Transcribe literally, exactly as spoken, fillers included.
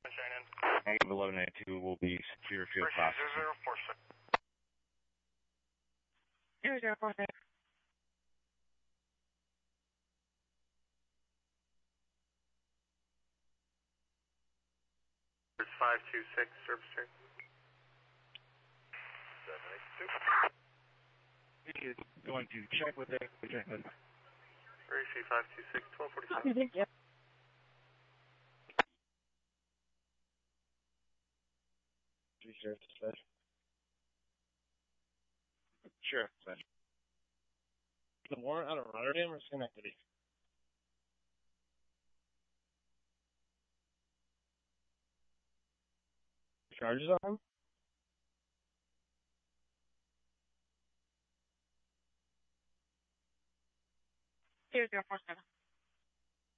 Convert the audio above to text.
Negative eleven ninety-two will be severe field class. zero zero four six. zero zero four six. It's five two six, service train. seven eight two. He is going to check with it. Check with it. R A C five two six, twelve forty-seven. Yep. Sure, dispatch. Sure, dispatch. The warrant out of Rotterdam or Schenectady? Charges on him? zero zero four seven.